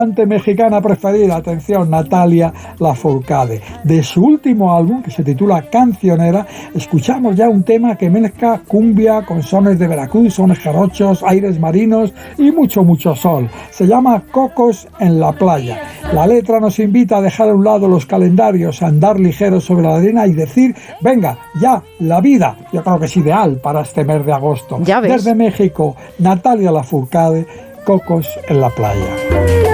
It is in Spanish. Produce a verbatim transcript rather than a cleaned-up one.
mexicana preferida, atención, Natalia Lafourcade. De su último álbum, que se titula Cancionera, escuchamos ya un tema que mezcla cumbia con sones de Veracruz, sones jarochos, aires marinos y mucho, mucho sol. Se llama Cocos en la playa. La letra nos invita a dejar a un lado los calendarios, a andar ligeros sobre la arena y decir, venga, ya, la vida. Yo creo que es ideal para este mes de agosto. Ya ves. Desde México, Natalia Lafourcade, Cocos en la playa.